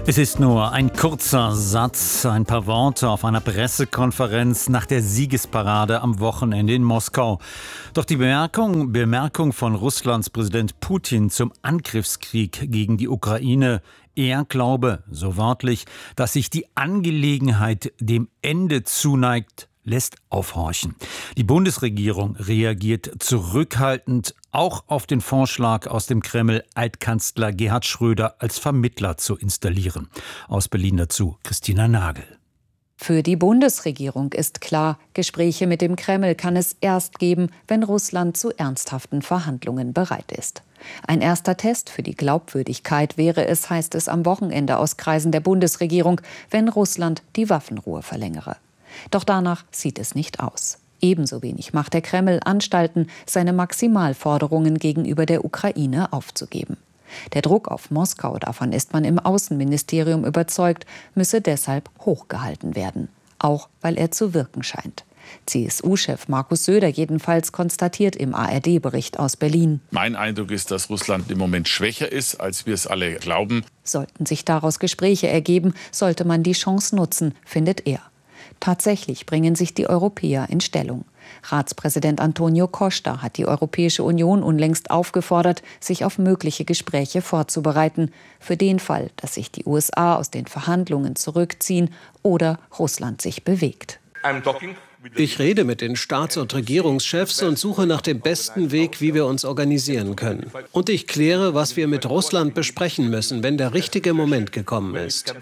Es ist nur ein kurzer Satz, ein paar Worte auf einer Pressekonferenz nach der Siegesparade am Wochenende in Moskau. Doch die Bemerkung von Russlands Präsident Putin zum Angriffskrieg gegen die Ukraine, er glaube, so wörtlich, dass sich die Angelegenheit dem Ende zuneigt, lässt aufhorchen. Die Bundesregierung reagiert zurückhaltend, auch auf den Vorschlag aus dem Kreml, Altkanzler Gerhard Schröder als Vermittler zu installieren. Aus Berlin dazu Christina Nagel. Für die Bundesregierung ist klar, Gespräche mit dem Kreml kann es erst geben, wenn Russland zu ernsthaften Verhandlungen bereit ist. Ein erster Test für die Glaubwürdigkeit wäre es, heißt es am Wochenende aus Kreisen der Bundesregierung, wenn Russland die Waffenruhe verlängere. Doch danach sieht es nicht aus. Ebenso wenig macht der Kreml Anstalten, seine Maximalforderungen gegenüber der Ukraine aufzugeben. Der Druck auf Moskau, davon ist man im Außenministerium überzeugt, müsse deshalb hochgehalten werden. Auch weil er zu wirken scheint. CSU-Chef Markus Söder jedenfalls konstatiert im ARD-Bericht aus Berlin: Mein Eindruck ist, dass Russland im Moment schwächer ist, als wir es alle glauben. Sollten sich daraus Gespräche ergeben, sollte man die Chance nutzen, findet er. Tatsächlich bringen sich die Europäer in Stellung. Ratspräsident Antonio Costa hat die Europäische Union unlängst aufgefordert, sich auf mögliche Gespräche vorzubereiten, für den Fall, dass sich die USA aus den Verhandlungen zurückziehen oder Russland sich bewegt. Ich rede mit den Staats- und Regierungschefs und suche nach dem besten Weg, wie wir uns organisieren können. Und ich kläre, was wir mit Russland besprechen müssen, wenn der richtige Moment gekommen ist.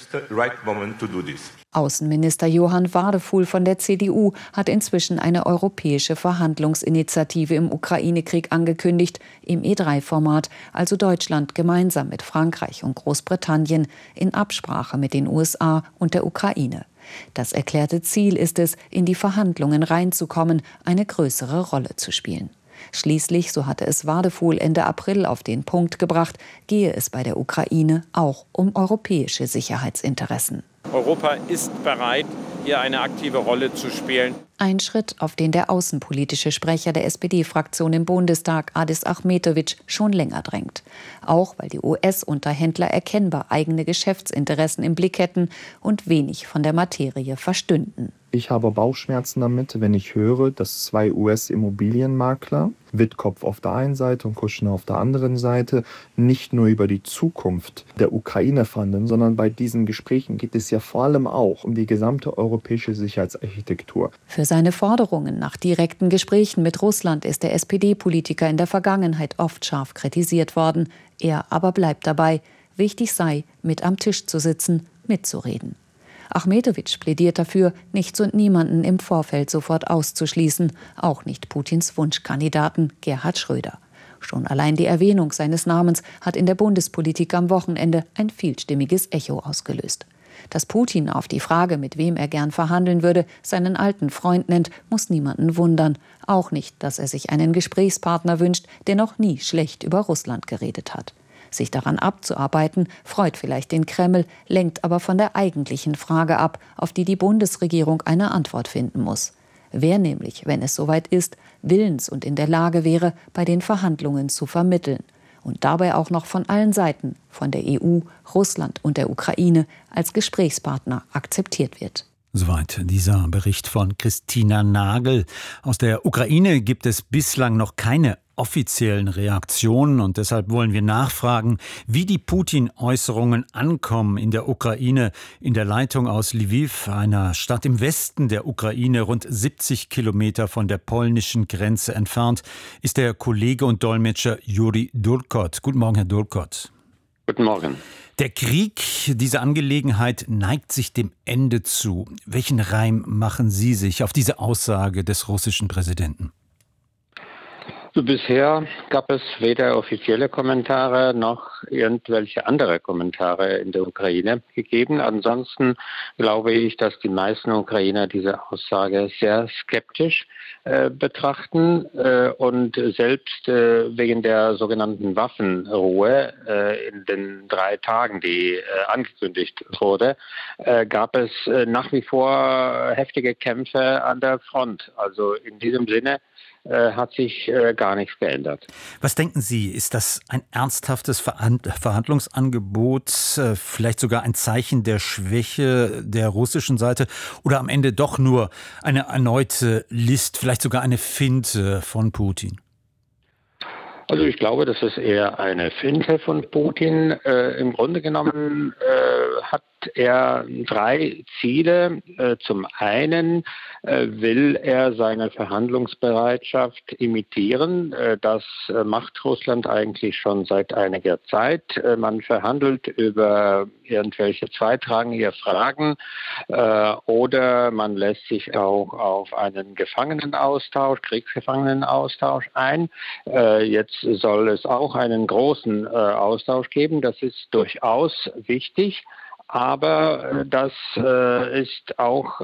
Außenminister Johann Wadefuhl von der CDU hat inzwischen eine europäische Verhandlungsinitiative im Ukraine-Krieg angekündigt, im E3-Format, also Deutschland gemeinsam mit Frankreich und Großbritannien in Absprache mit den USA und der Ukraine. Das erklärte Ziel ist es, in die Verhandlungen reinzukommen, eine größere Rolle zu spielen. Schließlich, so hatte es Wadefuhl Ende April auf den Punkt gebracht, gehe es bei der Ukraine auch um europäische Sicherheitsinteressen. Europa ist bereit, hier eine aktive Rolle zu spielen. Ein Schritt, auf den der außenpolitische Sprecher der SPD-Fraktion im Bundestag, Adis Ahmetović, schon länger drängt. Auch weil die US-Unterhändler erkennbar eigene Geschäftsinteressen im Blick hätten und wenig von der Materie verstünden. Ich habe Bauchschmerzen damit, wenn ich höre, dass zwei US-Immobilienmakler, Wittkopf auf der einen Seite und Kushner auf der anderen Seite, nicht nur über die Zukunft der Ukraine verhandeln, sondern bei diesen Gesprächen geht es ja vor allem auch um die gesamte europäische Sicherheitsarchitektur. Für seine Forderungen nach direkten Gesprächen mit Russland ist der SPD-Politiker in der Vergangenheit oft scharf kritisiert worden. Er aber bleibt dabei, wichtig sei, mit am Tisch zu sitzen, mitzureden. Ahmetović plädiert dafür, nichts und niemanden im Vorfeld sofort auszuschließen, auch nicht Putins Wunschkandidaten Gerhard Schröder. Schon allein die Erwähnung seines Namens hat in der Bundespolitik am Wochenende ein vielstimmiges Echo ausgelöst. Dass Putin auf die Frage, mit wem er gern verhandeln würde, seinen alten Freund nennt, muss niemanden wundern. Auch nicht, dass er sich einen Gesprächspartner wünscht, der noch nie schlecht über Russland geredet hat. Sich daran abzuarbeiten, freut vielleicht den Kreml, lenkt aber von der eigentlichen Frage ab, auf die die Bundesregierung eine Antwort finden muss. Wer nämlich, wenn es soweit ist, willens und in der Lage wäre, bei den Verhandlungen zu vermitteln und dabei auch noch von allen Seiten, von der EU, Russland und der Ukraine, als Gesprächspartner akzeptiert wird. Soweit dieser Bericht von Christina Nagel. Aus der Ukraine gibt es bislang noch keine offiziellen Reaktionen und deshalb wollen wir nachfragen, wie die Putin-Äußerungen ankommen in der Ukraine. In der Leitung aus Lviv, einer Stadt im Westen der Ukraine, rund 70 Kilometer von der polnischen Grenze entfernt, ist der Kollege und Dolmetscher Juri Durkot. Guten Morgen, Herr Durkot. Guten Morgen. Der Krieg, diese Angelegenheit neigt sich dem Ende zu. Welchen Reim machen Sie sich auf diese Aussage des russischen Präsidenten? Bisher gab es weder offizielle Kommentare noch irgendwelche andere Kommentare in der Ukraine gegeben. Ansonsten glaube ich, dass die meisten Ukrainer diese Aussage sehr skeptisch betrachten und selbst wegen der sogenannten Waffenruhe in den 3 Tagen, die angekündigt wurde, gab es nach wie vor heftige Kämpfe an der Front. Also in diesem Sinne hat sich gar nichts geändert. Was denken Sie, ist das ein ernsthaftes Verhandlungsangebot, vielleicht sogar ein Zeichen der Schwäche der russischen Seite oder am Ende doch nur eine erneute List, vielleicht sogar eine Finte von Putin? Also ich glaube, das ist eher eine Finte von Putin. Im Grunde genommen hat er 3 Ziele. Zum einen will er seine Verhandlungsbereitschaft imitieren. Das macht Russland eigentlich schon seit einiger Zeit. Man verhandelt über irgendwelche zweitrangige Fragen oder man lässt sich auch auf einen Gefangenenaustausch, Kriegsgefangenenaustausch ein. Jetzt soll es auch einen großen Austausch geben. Das ist durchaus wichtig. Aber das ist auch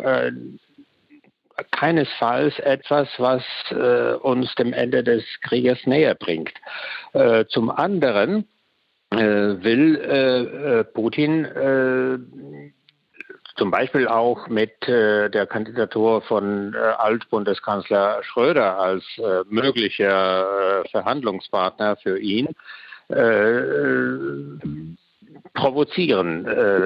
keinesfalls etwas, was uns dem Ende des Krieges näher bringt. Zum anderen will Putin zum Beispiel auch mit der Kandidatur von Altbundeskanzler Schröder als möglicher Verhandlungspartner für ihn provozieren.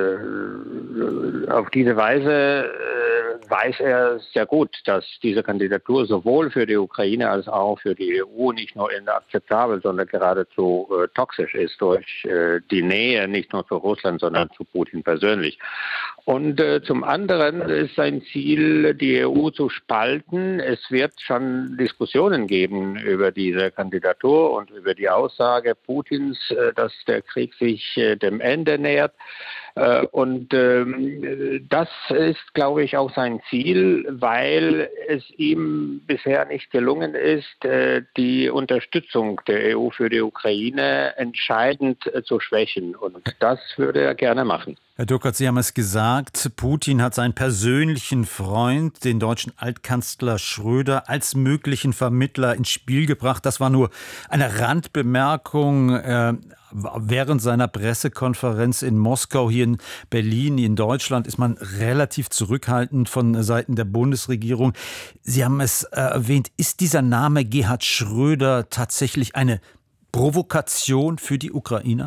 Auf diese Weise weiß er sehr gut, dass diese Kandidatur sowohl für die Ukraine als auch für die EU nicht nur inakzeptabel, sondern geradezu toxisch ist durch die Nähe nicht nur zu Russland, sondern zu Putin persönlich. Und zum anderen ist sein Ziel, die EU zu spalten. Es wird schon Diskussionen geben über diese Kandidatur und über die Aussage Putins, dass der Krieg sich dem Ende nähert. Und das ist, glaube ich, auch sein Ziel, weil es ihm bisher nicht gelungen ist, die Unterstützung der EU für die Ukraine entscheidend zu schwächen. Und das würde er gerne machen. Herr Dürkert, Sie haben es gesagt, Putin hat seinen persönlichen Freund, den deutschen Altkanzler Schröder, als möglichen Vermittler ins Spiel gebracht. Das war nur eine Randbemerkung während seiner Pressekonferenz in Moskau. Hier in Berlin, in Deutschland, ist man relativ zurückhaltend von Seiten der Bundesregierung. Sie haben es erwähnt, ist dieser Name Gerhard Schröder tatsächlich eine Provokation für die Ukrainer?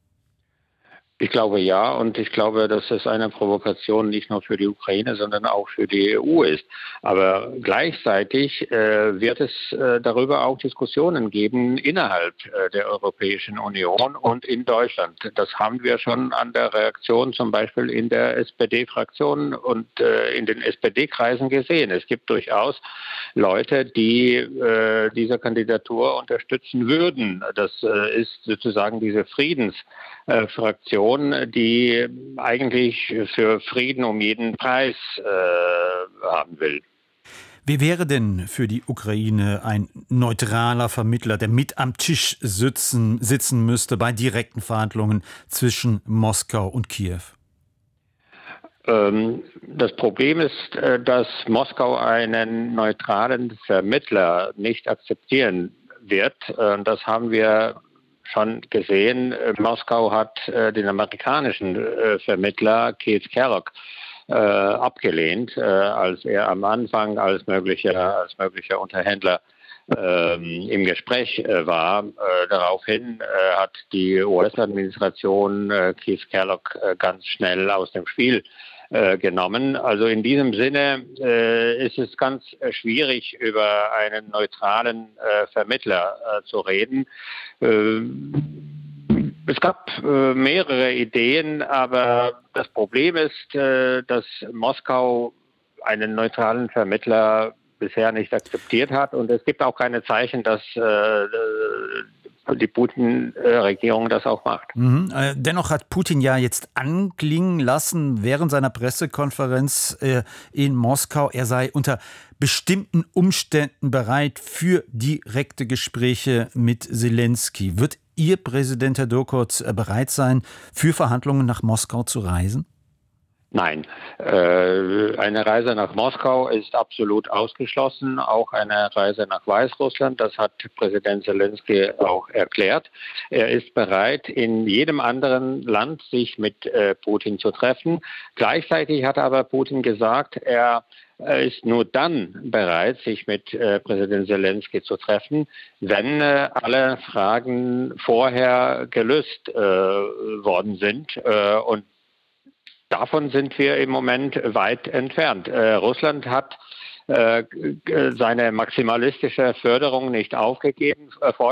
Ich glaube ja, und ich glaube, dass es eine Provokation nicht nur für die Ukraine, sondern auch für die EU ist. Aber gleichzeitig wird es darüber auch Diskussionen geben innerhalb der Europäischen Union und in Deutschland. Das haben wir schon an der Reaktion zum Beispiel in der SPD-Fraktion und in den SPD-Kreisen gesehen. Es gibt durchaus Leute, die diese Kandidatur unterstützen würden. Das ist sozusagen diese Friedensfraktion, die eigentlich für Frieden um jeden Preis haben will. Wie wäre denn für die Ukraine ein neutraler Vermittler, der mit am Tisch sitzen müsste bei direkten Verhandlungen zwischen Moskau und Kiew? Das Problem ist, dass Moskau einen neutralen Vermittler nicht akzeptieren wird. Das haben wir schon gesehen. Moskau hat den amerikanischen Vermittler Keith Kellogg abgelehnt, als er am Anfang als möglicher Unterhändler im Gespräch war. Daraufhin hat die US-Administration Keith Kellogg ganz schnell aus dem Spiel genommen. Also in diesem Sinne ist es ganz schwierig, über einen neutralen Vermittler zu reden. Es gab mehrere Ideen, aber das Problem ist, dass Moskau einen neutralen Vermittler bisher nicht akzeptiert hat. Und es gibt auch keine Zeichen, dass die Putin-Regierung das auch macht. Dennoch hat Putin ja jetzt anklingen lassen während seiner Pressekonferenz in Moskau, er sei unter bestimmten Umständen bereit für direkte Gespräche mit Zelensky. Wird Ihr Präsident, Herr Dürkert, bereit sein, für Verhandlungen nach Moskau zu reisen? Nein, eine Reise nach Moskau ist absolut ausgeschlossen, auch eine Reise nach Weißrussland. Das hat Präsident Zelensky auch erklärt. Er ist bereit, in jedem anderen Land sich mit Putin zu treffen. Gleichzeitig hat aber Putin gesagt, er ist nur dann bereit, sich mit Präsident Zelensky zu treffen, wenn alle Fragen vorher gelöst worden sind. Und davon sind wir im Moment weit entfernt. Russland hat seine maximalistische Forderung nicht aufgegeben.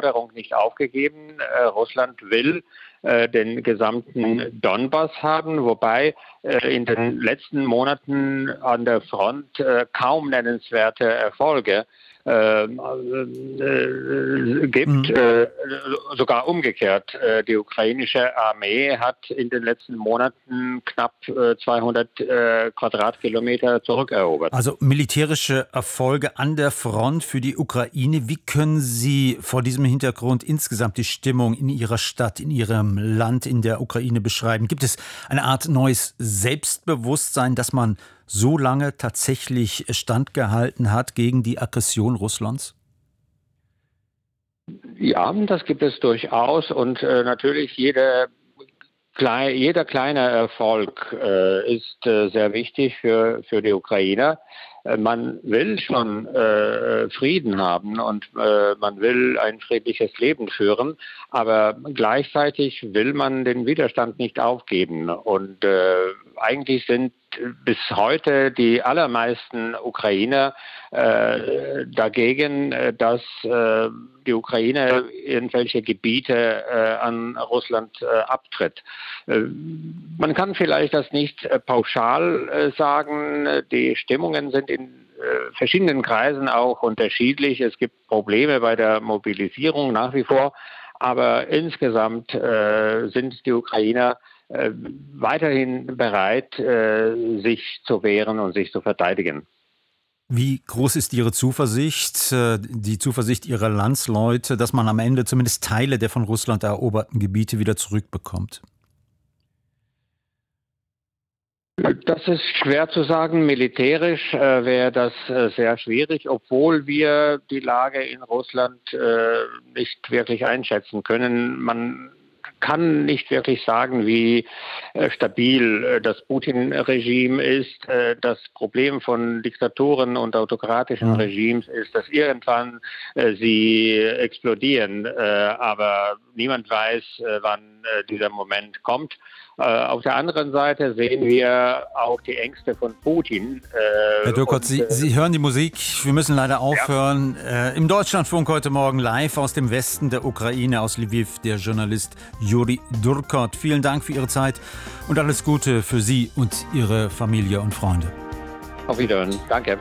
Russland will den gesamten Donbass haben, wobei in den letzten Monaten an der Front kaum nennenswerte Erfolge gibt. Sogar umgekehrt. Die ukrainische Armee hat in den letzten Monaten knapp 200 Quadratkilometer zurückerobert. Also militärische Erfolge an der Front für die Ukraine. Wie können Sie vor diesem Hintergrund insgesamt die Stimmung in Ihrer Stadt, in Ihrem Land, in der Ukraine beschreiben? Gibt es eine Art neues Selbstbewusstsein, dass man so lange tatsächlich standgehalten hat gegen die Aggression Russlands? Ja, das gibt es durchaus und natürlich jeder kleine Erfolg ist sehr wichtig für die Ukrainer. Man will schon Frieden haben und man will ein friedliches Leben führen, aber gleichzeitig will man den Widerstand nicht aufgeben. Und eigentlich sind bis heute die allermeisten Ukrainer dagegen, dass die Ukraine irgendwelche Gebiete an Russland abtritt. Man kann vielleicht das nicht pauschal sagen. Die Stimmungen sind in verschiedenen Kreisen auch unterschiedlich. Es gibt Probleme bei der Mobilisierung nach wie vor, aber insgesamt sind die Ukrainer weiterhin bereit, sich zu wehren und sich zu verteidigen. Wie groß ist Ihre Zuversicht, die Zuversicht Ihrer Landsleute, dass man am Ende zumindest Teile der von Russland eroberten Gebiete wieder zurückbekommt? Das ist schwer zu sagen. Militärisch wäre das sehr schwierig, obwohl wir die Lage in Russland nicht wirklich einschätzen können. Man kann nicht wirklich sagen, wie stabil das Putin-Regime ist. Das Problem von Diktaturen und autokratischen Regimes ist, dass irgendwann sie explodieren. Aber niemand weiß, wann dieser Moment kommt. Auf der anderen Seite sehen wir auch die Ängste von Putin. Herr Dürkot, Sie hören die Musik. Wir müssen leider aufhören. Ja. Im Deutschlandfunk heute Morgen live aus dem Westen der Ukraine, aus Lviv, der Journalist Juri Dürkot. Vielen Dank für Ihre Zeit und alles Gute für Sie und Ihre Familie und Freunde. Auf Wiedersehen. Danke.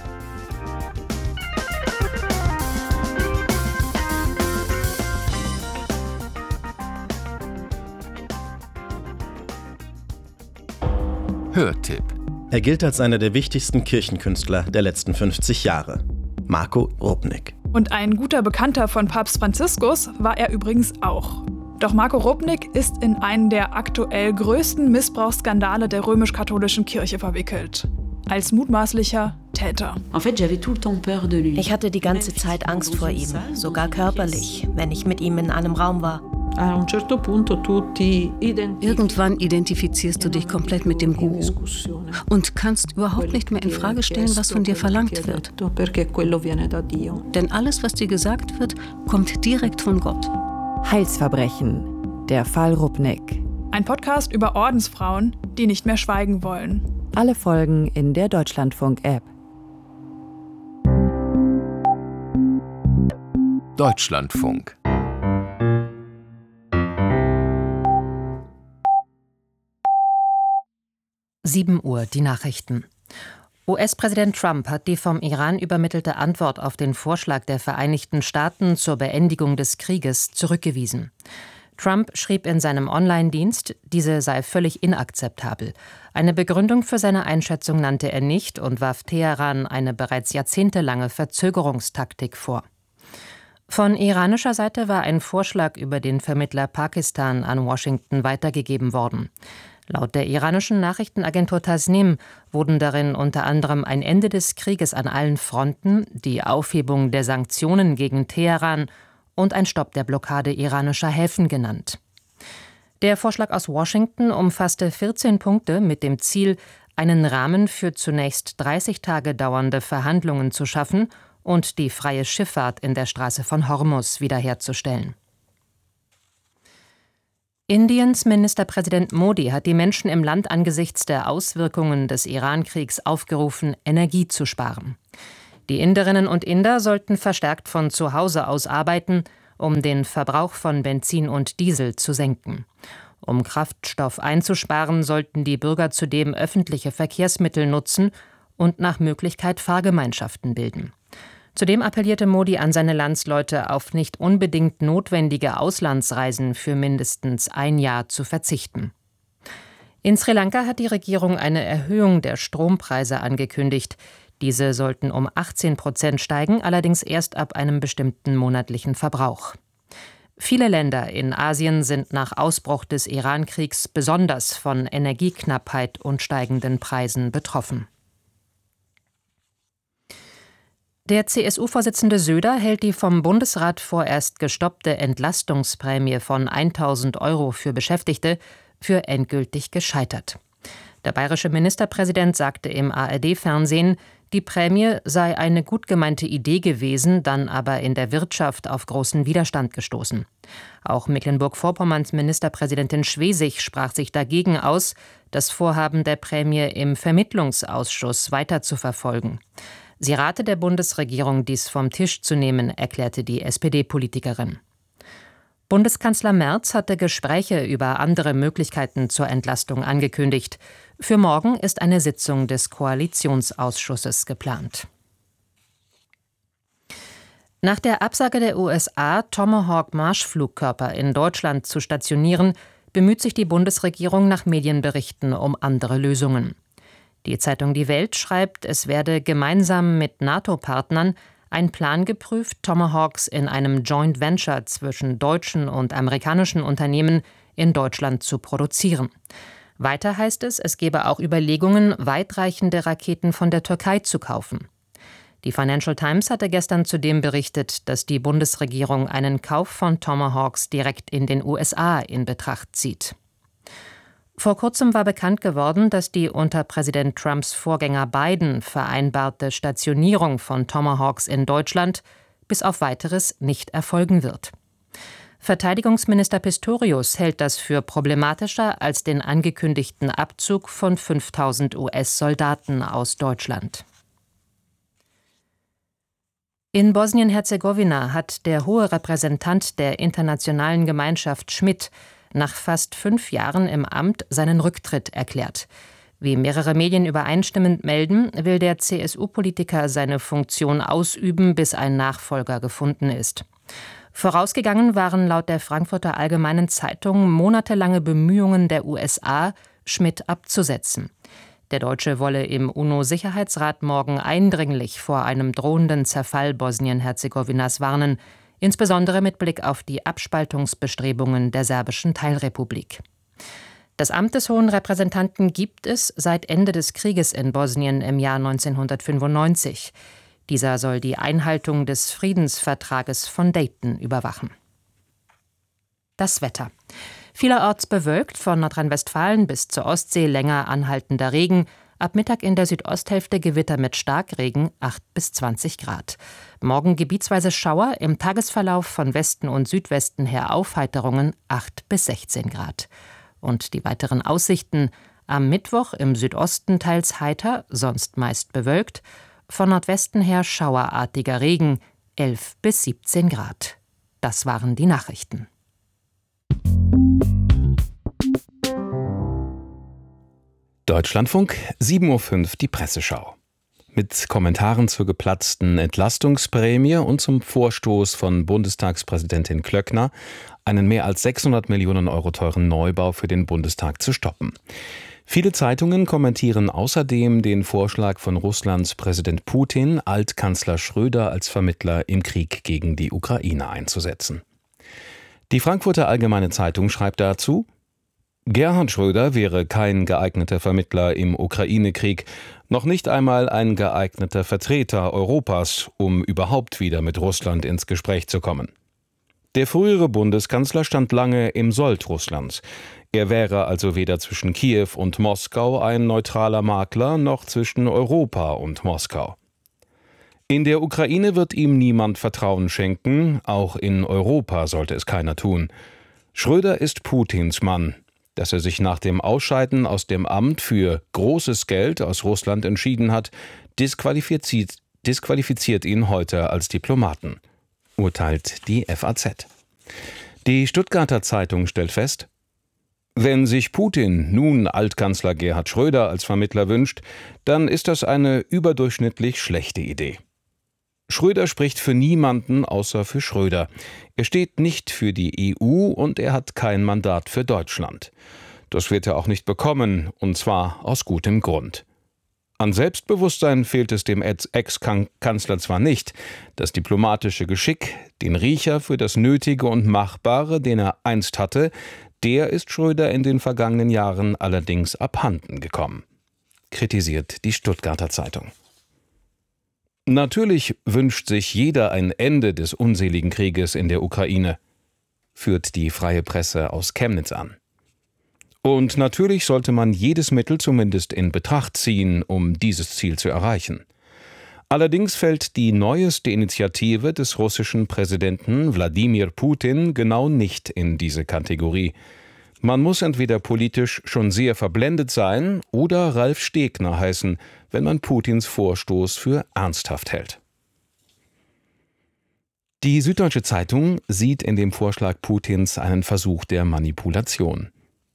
Hörtipp. Er gilt als einer der wichtigsten Kirchenkünstler der letzten 50 Jahre. Marco Rupnik. Und ein guter Bekannter von Papst Franziskus war er übrigens auch. Doch Marco Rupnik ist in einen der aktuell größten Missbrauchsskandale der römisch-katholischen Kirche verwickelt. Als mutmaßlicher Täter. Ich hatte die ganze Zeit Angst vor ihm, sogar körperlich, wenn ich mit ihm in einem Raum war. Irgendwann identifizierst du dich komplett mit dem Guru und kannst überhaupt nicht mehr in Frage stellen, was von dir verlangt wird. Denn alles, was dir gesagt wird, kommt direkt von Gott. Heilsverbrechen. Der Fall Rupnik. Ein Podcast über Ordensfrauen, die nicht mehr schweigen wollen. Alle Folgen in der Deutschlandfunk-App. Deutschlandfunk. Uhr, die Nachrichten. US-Präsident Trump hat die vom Iran übermittelte Antwort auf den Vorschlag der Vereinigten Staaten zur Beendigung des Krieges zurückgewiesen. Trump schrieb in seinem Online-Dienst, diese sei völlig inakzeptabel. Eine Begründung für seine Einschätzung nannte er nicht und warf Teheran eine bereits jahrzehntelange Verzögerungstaktik vor. Von iranischer Seite war ein Vorschlag über den Vermittler Pakistan an Washington weitergegeben worden. Laut der iranischen Nachrichtenagentur Tasnim wurden darin unter anderem ein Ende des Krieges an allen Fronten, die Aufhebung der Sanktionen gegen Teheran und ein Stopp der Blockade iranischer Häfen genannt. Der Vorschlag aus Washington umfasste 14 Punkte mit dem Ziel, einen Rahmen für zunächst 30 Tage dauernde Verhandlungen zu schaffen und die freie Schifffahrt in der Straße von Hormuz wiederherzustellen. Indiens Ministerpräsident Modi hat die Menschen im Land angesichts der Auswirkungen des Iran-Kriegs aufgerufen, Energie zu sparen. Die Inderinnen und Inder sollten verstärkt von zu Hause aus arbeiten, um den Verbrauch von Benzin und Diesel zu senken. Um Kraftstoff einzusparen, sollten die Bürger zudem öffentliche Verkehrsmittel nutzen und nach Möglichkeit Fahrgemeinschaften bilden. Zudem appellierte Modi an seine Landsleute, auf nicht unbedingt notwendige Auslandsreisen für mindestens ein Jahr zu verzichten. In Sri Lanka hat die Regierung eine Erhöhung der Strompreise angekündigt. Diese sollten um 18% steigen, allerdings erst ab einem bestimmten monatlichen Verbrauch. Viele Länder in Asien sind nach Ausbruch des Iran-Kriegs besonders von Energieknappheit und steigenden Preisen betroffen. Der CSU-Vorsitzende Söder hält die vom Bundesrat vorerst gestoppte Entlastungsprämie von 1.000 € für Beschäftigte für endgültig gescheitert. Der bayerische Ministerpräsident sagte im ARD-Fernsehen, die Prämie sei eine gut gemeinte Idee gewesen, dann aber in der Wirtschaft auf großen Widerstand gestoßen. Auch Mecklenburg-Vorpommerns Ministerpräsidentin Schwesig sprach sich dagegen aus, das Vorhaben der Prämie im Vermittlungsausschuss weiter zu verfolgen. Sie rate der Bundesregierung, dies vom Tisch zu nehmen, erklärte die SPD-Politikerin. Bundeskanzler Merz hatte Gespräche über andere Möglichkeiten zur Entlastung angekündigt. Für morgen ist eine Sitzung des Koalitionsausschusses geplant. Nach der Absage der USA, Tomahawk-Marschflugkörper in Deutschland zu stationieren, bemüht sich die Bundesregierung nach Medienberichten um andere Lösungen. Die Zeitung Die Welt schreibt, es werde gemeinsam mit NATO-Partnern ein Plan geprüft, Tomahawks in einem Joint Venture zwischen deutschen und amerikanischen Unternehmen in Deutschland zu produzieren. Weiter heißt es, es gebe auch Überlegungen, weitreichende Raketen von der Türkei zu kaufen. Die Financial Times hatte gestern zudem berichtet, dass die Bundesregierung einen Kauf von Tomahawks direkt in den USA in Betracht zieht. Vor kurzem war bekannt geworden, dass die unter Präsident Trumps Vorgänger Biden vereinbarte Stationierung von Tomahawks in Deutschland bis auf Weiteres nicht erfolgen wird. Verteidigungsminister Pistorius hält das für problematischer als den angekündigten Abzug von 5.000 US-Soldaten aus Deutschland. In Bosnien-Herzegowina hat der hohe Repräsentant der internationalen Gemeinschaft Schmidt nach fast 5 Jahren im Amt seinen Rücktritt erklärt. Wie mehrere Medien übereinstimmend melden, will der CSU-Politiker seine Funktion ausüben, bis ein Nachfolger gefunden ist. Vorausgegangen waren laut der Frankfurter Allgemeinen Zeitung monatelange Bemühungen der USA, Schmidt abzusetzen. Der Deutsche wolle im UNO-Sicherheitsrat morgen eindringlich vor einem drohenden Zerfall Bosnien-Herzegowinas warnen, insbesondere mit Blick auf die Abspaltungsbestrebungen der serbischen Teilrepublik. Das Amt des Hohen Repräsentanten gibt es seit Ende des Krieges in Bosnien im Jahr 1995. Dieser soll die Einhaltung des Friedensvertrages von Dayton überwachen. Das Wetter. Vielerorts bewölkt, von Nordrhein-Westfalen bis zur Ostsee länger anhaltender Regen. Ab Mittag in der Südosthälfte Gewitter mit Starkregen, 8 bis 20 Grad. Morgen gebietsweise Schauer, im Tagesverlauf von Westen und Südwesten her Aufheiterungen, 8 bis 16 Grad. Und die weiteren Aussichten: am Mittwoch im Südosten teils heiter, sonst meist bewölkt. Von Nordwesten her schauerartiger Regen, 11 bis 17 Grad. Das waren die Nachrichten. Deutschlandfunk, 7:05 Uhr, die Presseschau. Mit Kommentaren zur geplatzten Entlastungsprämie und zum Vorstoß von Bundestagspräsidentin Klöckner, einen mehr als 600 Millionen Euro teuren Neubau für den Bundestag zu stoppen. Viele Zeitungen kommentieren außerdem den Vorschlag von Russlands Präsident Putin, Altkanzler Schröder als Vermittler im Krieg gegen die Ukraine einzusetzen. Die Frankfurter Allgemeine Zeitung schreibt dazu: Gerhard Schröder wäre kein geeigneter Vermittler im Ukraine-Krieg, noch nicht einmal ein geeigneter Vertreter Europas, um überhaupt wieder mit Russland ins Gespräch zu kommen. Der frühere Bundeskanzler stand lange im Sold Russlands. Er wäre also weder zwischen Kiew und Moskau ein neutraler Makler, noch zwischen Europa und Moskau. In der Ukraine wird ihm niemand Vertrauen schenken, auch in Europa sollte es keiner tun. Schröder ist Putins Mann. Dass er sich nach dem Ausscheiden aus dem Amt für großes Geld aus Russland entschieden hat, disqualifiziert ihn heute als Diplomaten, urteilt die FAZ. Die Stuttgarter Zeitung stellt fest: Wenn sich Putin nun Altkanzler Gerhard Schröder als Vermittler wünscht, dann ist das eine überdurchschnittlich schlechte Idee. Schröder spricht für niemanden außer für Schröder. Er steht nicht für die EU und er hat kein Mandat für Deutschland. Das wird er auch nicht bekommen, und zwar aus gutem Grund. An Selbstbewusstsein fehlt es dem Ex-Kanzler zwar nicht, das diplomatische Geschick, den Riecher für das Nötige und Machbare, den er einst hatte, der ist Schröder in den vergangenen Jahren allerdings abhanden gekommen, kritisiert die Stuttgarter Zeitung. Natürlich wünscht sich jeder ein Ende des unseligen Krieges in der Ukraine, führt die Freie Presse aus Chemnitz an. Und natürlich sollte man jedes Mittel zumindest in Betracht ziehen, um dieses Ziel zu erreichen. Allerdings fällt die neueste Initiative des russischen Präsidenten Wladimir Putin genau nicht in diese Kategorie. Man muss entweder politisch schon sehr verblendet sein oder Ralf Stegner heißen, wenn man Putins Vorstoß für ernsthaft hält. Die Süddeutsche Zeitung sieht in dem Vorschlag Putins einen Versuch der Manipulation.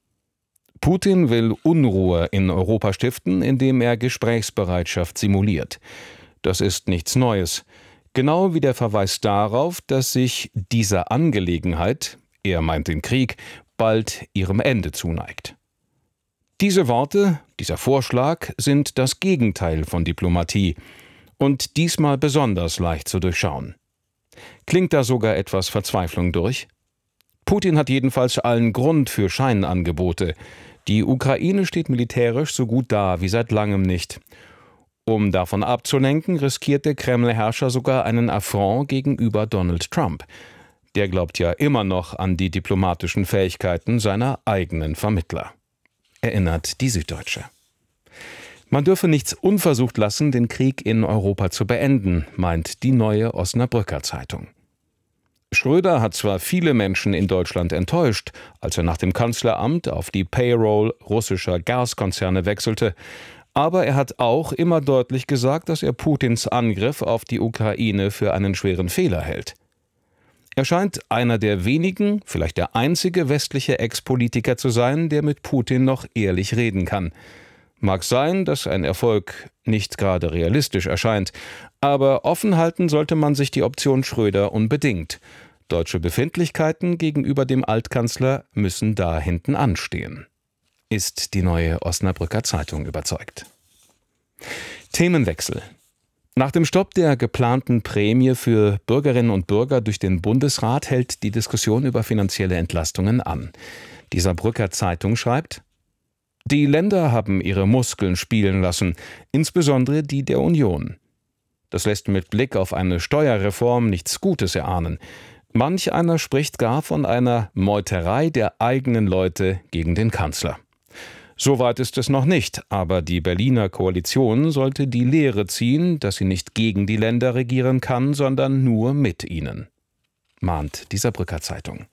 Putin will Unruhe in Europa stiften, indem er Gesprächsbereitschaft simuliert. Das ist nichts Neues. Genau wie der Verweis darauf, dass sich diese Angelegenheit, er meint den Krieg, bald ihrem Ende zuneigt. Diese Worte, dieser Vorschlag sind das Gegenteil von Diplomatie und diesmal besonders leicht zu durchschauen. Klingt da sogar etwas Verzweiflung durch? Putin hat jedenfalls allen Grund für Scheinangebote. Die Ukraine steht militärisch so gut da wie seit langem nicht. Um davon abzulenken, riskiert der Kreml-Herrscher sogar einen Affront gegenüber Donald Trump. Der glaubt ja immer noch an die diplomatischen Fähigkeiten seiner eigenen Vermittler, erinnert die Süddeutsche. Man dürfe nichts unversucht lassen, den Krieg in Europa zu beenden, meint die Neue Osnabrücker Zeitung. Schröder hat zwar viele Menschen in Deutschland enttäuscht, als er nach dem Kanzleramt auf die Payroll russischer Gaskonzerne wechselte, aber er hat auch immer deutlich gesagt, dass er Putins Angriff auf die Ukraine für einen schweren Fehler hält. Er scheint einer der wenigen, vielleicht der einzige westliche Ex-Politiker zu sein, der mit Putin noch ehrlich reden kann. Mag sein, dass ein Erfolg nicht gerade realistisch erscheint, aber offen halten sollte man sich die Option Schröder unbedingt. Deutsche Befindlichkeiten gegenüber dem Altkanzler müssen da hinten anstehen, ist die Neue Osnabrücker Zeitung überzeugt. Themenwechsel. Nach dem Stopp der geplanten Prämie für Bürgerinnen und Bürger durch den Bundesrat hält die Diskussion über finanzielle Entlastungen an. Die Saarbrücker Zeitung schreibt: Die Länder haben ihre Muskeln spielen lassen, insbesondere die der Union. Das lässt mit Blick auf eine Steuerreform nichts Gutes erahnen. Manch einer spricht gar von einer Meuterei der eigenen Leute gegen den Kanzler. Soweit ist es noch nicht, aber die Berliner Koalition sollte die Lehre ziehen, dass sie nicht gegen die Länder regieren kann, sondern nur mit ihnen, mahnt die Saarbrücker Zeitung.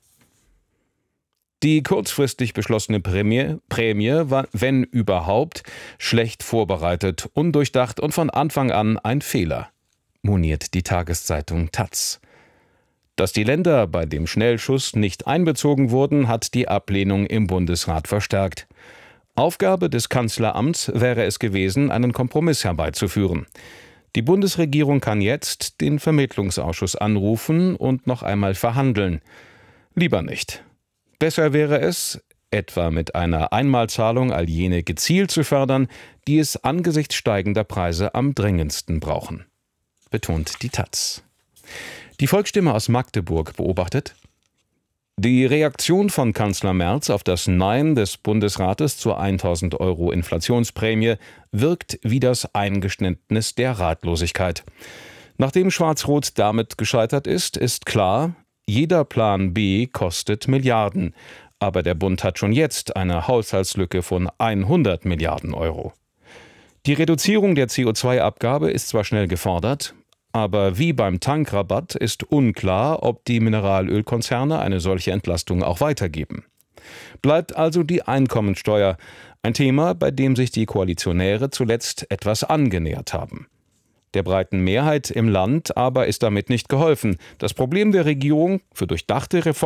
Die kurzfristig beschlossene Prämie war, wenn überhaupt, schlecht vorbereitet, undurchdacht und von Anfang an ein Fehler, moniert die Tageszeitung taz. Dass die Länder bei dem Schnellschuss nicht einbezogen wurden, hat die Ablehnung im Bundesrat verstärkt. Aufgabe des Kanzleramts wäre es gewesen, einen Kompromiss herbeizuführen. Die Bundesregierung kann jetzt den Vermittlungsausschuss anrufen und noch einmal verhandeln. Lieber nicht. Besser wäre es, etwa mit einer Einmalzahlung all jene gezielt zu fördern, die es angesichts steigender Preise am dringendsten brauchen, betont die taz. Die Volksstimme aus Magdeburg beobachtet: Die Reaktion von Kanzler Merz auf das Nein des Bundesrates zur 1.000 € Inflationsprämie wirkt wie das Eingeständnis der Ratlosigkeit. Nachdem Schwarz-Rot damit gescheitert ist, ist klar, jeder Plan B kostet Milliarden. Aber der Bund hat schon jetzt eine Haushaltslücke von 100 Milliarden Euro. Die Reduzierung der CO2-Abgabe ist zwar schnell gefordert, aber wie beim Tankrabatt ist unklar, ob die Mineralölkonzerne eine solche Entlastung auch weitergeben. Bleibt also die Einkommensteuer, ein Thema, bei dem sich die Koalitionäre zuletzt etwas angenähert haben. Der breiten Mehrheit im Land aber ist damit nicht geholfen. Das Problem der Regierung, für durchdachte Reformen